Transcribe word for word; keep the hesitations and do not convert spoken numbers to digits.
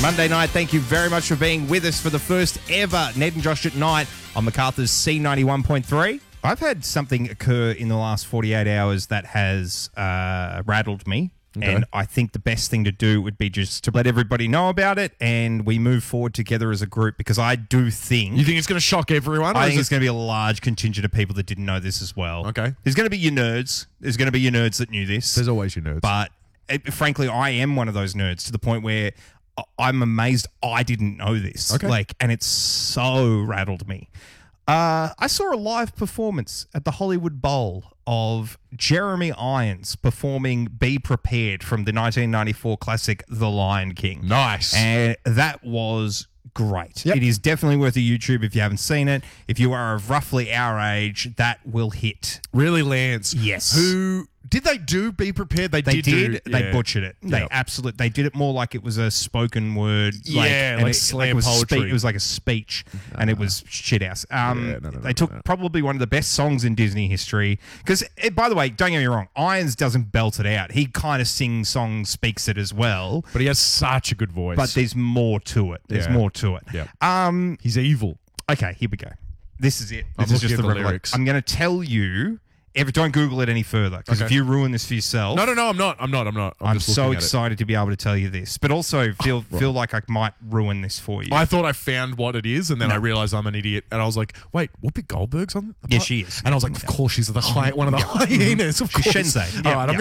Monday night. Thank you very much for being with us for the first ever Ned and Josh at Night on MacArthur's C ninety-one point three. I've had something occur in the last forty-eight hours that has uh, rattled me. Okay. And I think the best thing to do would be just to let everybody know about it and we move forward together as a group, because I do think... You think it's going to shock everyone? I think it's going to be a large contingent of people that didn't know this as well. Okay. There's going to be your nerds. There's going to be your nerds that knew this. There's always your nerds. But it, frankly, I am one of those nerds to the point where I'm amazed I didn't know this. Okay. Like, and it's so rattled me. Uh, I saw a live performance at the Hollywood Bowl of Jeremy Irons performing Be Prepared from the nineteen ninety-four classic The Lion King. Nice. And that was great. Yep. It is definitely worth a YouTube if you haven't seen it. If you are of roughly our age, that will hit. Really lands. Yes. Who... Did they do Be Prepared? They, They did. did. do, They yeah. butchered it. They Yep. absolutely. They did it more like it was a spoken word. Like, Yeah, and like it, slam it was poetry. Spe- it was like a speech, and it was shit house. Um, Yeah, no, no, they no, took no. probably one of the best songs in Disney history. Because, by the way, don't get me wrong, Irons doesn't belt it out. He kind of sings songs, speaks it as well. But he has such a good voice. But there's more to it. There's Yeah. more to it. Yeah. Um. He's evil. Okay. Here we go. This is it. I'm This is looking just at the, the revelation. lyrics. I'm going to tell you. Ever, don't Google it any further, because Okay. if you ruin this for yourself, No, no, no, I'm not. I'm not. I'm not. I'm, I'm just so looking at it. excited to be able to tell you this, but also feel feel like I might ruin this for you. I thought I found what it is, and then I realized I'm an idiot, and I was like, "Wait, Whoopi Goldberg's on?" the Yeah, part?" she is. And I was like, "Of course, she's the hy- one of the hyenas." Of She's course. Shenzai. All Yeah, right, I'm yeah.